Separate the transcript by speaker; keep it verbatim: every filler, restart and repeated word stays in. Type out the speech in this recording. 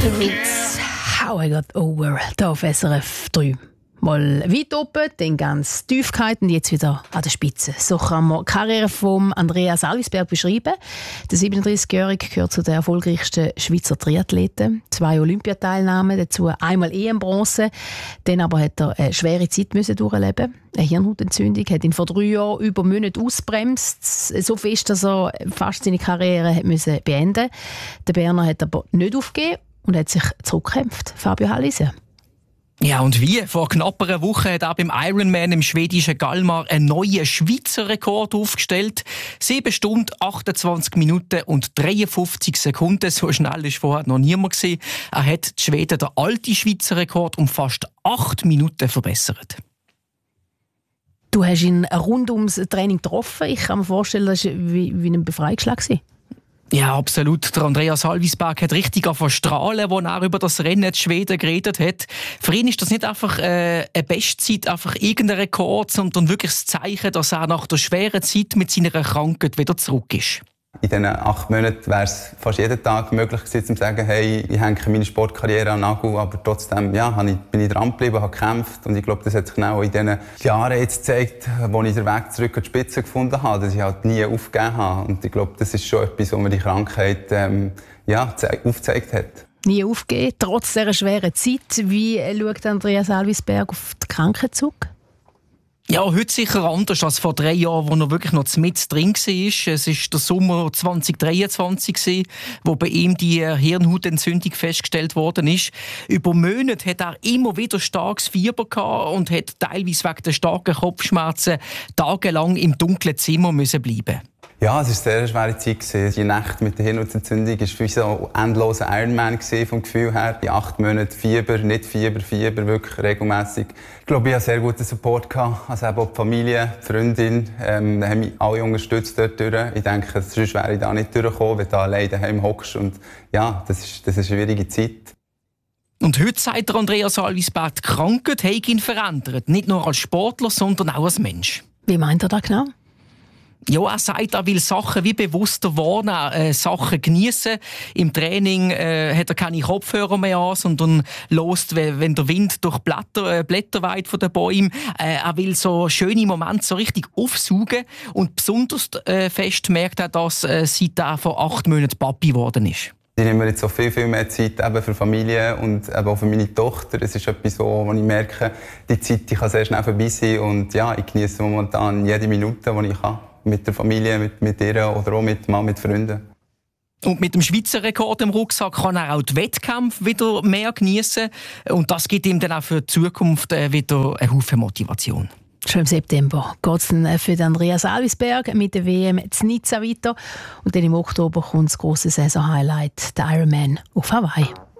Speaker 1: It's How I Got Over, hier auf S R F drei. Mal weit oben, dann ganz tief gehalten und jetzt wieder an der Spitze. So kann man die Karriere von Andreas Alvisberg beschreiben. Der siebenunddreißigjährige gehört zu den erfolgreichsten Schweizer Triathleten. Zwei Olympiateilnahmen, dazu einmal E M-Bronze. Dann aber hat er eine schwere Zeit müssen durchleben. Eine Hirnhautentzündung hat ihn vor drei Jahren über Monate ausgebremst. So fest, dass er fast seine Karriere hat müssen beenden musste. Der Berner hat aber nicht aufgegeben und hat sich zurückgekämpft. Fabio Hallise.
Speaker 2: Ja, und wie? Vor knapp einer Woche hat er beim Ironman im schwedischen Galmar einen neuen Schweizer Rekord aufgestellt. sieben Stunden, achtundzwanzig Minuten und dreiundfünfzig Sekunden. So schnell ist vorher noch niemand gewesen. Er hat die Schweden den alten Schweizer Rekord um fast acht Minuten verbessert.
Speaker 1: Du hast ihn rund ums Training getroffen. Ich kann mir vorstellen, das war wie, wie ein Befreiungsschlag.
Speaker 2: Ja, absolut. Der Andreas Alvisberg hat richtig verstrahlen, als er über das Rennen in Schweden geredet hat. Für ihn ist das nicht einfach äh, eine Bestzeit, einfach irgendein Rekord, sondern wirklich das Zeichen, dass er nach der schweren Zeit mit seiner Krankheit wieder zurück ist.
Speaker 3: In diesen acht Monaten wäre es fast jeden Tag möglich gewesen, zu sagen, hey, ich hänge meine Sportkarriere an den Nagel, aber trotzdem ja, bin ich dran geblieben, habe gekämpft. Und ich glaube, das hat sich genau in diesen Jahren jetzt gezeigt, wo ich den Weg zurück an die Spitze gefunden habe, dass ich halt nie aufgegeben habe. Und ich glaube, das ist schon etwas, wo mir die Krankheit ähm, ja, aufgezeigt hat.
Speaker 1: Nie aufgegeben, trotz dieser schweren Zeit. Wie schaut Andreas Alvisberg auf die Krankheit zurück?
Speaker 2: Ja, heute sicher anders als vor drei Jahren, wo er wirklich noch mit drin war. Es war der Sommer zwanzig dreiundzwanzig, wo bei ihm die Hirnhautentzündung festgestellt worden ist. Über Monate hat er immer wieder starkes Fieber gehabt und hat teilweise wegen der starken Kopfschmerzen tagelang im dunklen Zimmer müssen bleiben.
Speaker 3: Ja, es war eine sehr schwere Zeit. Die Nacht mit der Hirnhautentzündung war wie so ein endloser Ironman vom Gefühl her. Die acht Monate Fieber, nicht Fieber, Fieber, wirklich regelmässig. Ich glaube, ich hatte sehr guten Support gehabt. Also eben auch die Familie, die Freundin, ähm, haben mich alle unterstützt dort durch. Ich denke, sonst wäre ich da nicht durchgekommen, wenn du alleine daheim hockst. Und ja, das ist, das ist eine schwierige Zeit.
Speaker 2: Und heute sagt der Andreas Alvisberg, die Krankheit hat ihn verändert. Nicht nur als Sportler, sondern auch als Mensch.
Speaker 1: Wie meint er das genau?
Speaker 2: Ja, er sagt, er will Sachen wie bewusster wahrnehmen, äh, Sachen geniessen. Im Training äh, hat er keine Kopfhörer mehr an, sondern hört, wenn der Wind durch Blätter, äh, Blätter weht von den Bäumen. Äh, er will so schöne Momente so richtig aufsaugen. Und besonders äh, fest merkt er das, äh, seit er vor acht Monaten Papi geworden ist.
Speaker 3: Ich nehme mir jetzt so viel, viel mehr Zeit eben für Familie und eben auch für meine Tochter. Es ist etwas, wo ich merke, die Zeit die kann sehr schnell vorbei sein. Und ja, ich genieße momentan jede Minute, die ich kann. Mit der Familie, mit, mit ihr oder auch mit, mal mit Freunden.
Speaker 2: Und mit dem Schweizer Rekord im Rucksack kann er auch die Wettkämpfe wieder mehr geniessen. Und das gibt ihm dann auch für die Zukunft wieder eine Haufen Motivation.
Speaker 1: Schon im September geht es dann für Andreas Alvisberg mit der W M in Nizza weiter. Und dann im Oktober kommt das grosse Saison-Highlight, der Ironman auf Hawaii.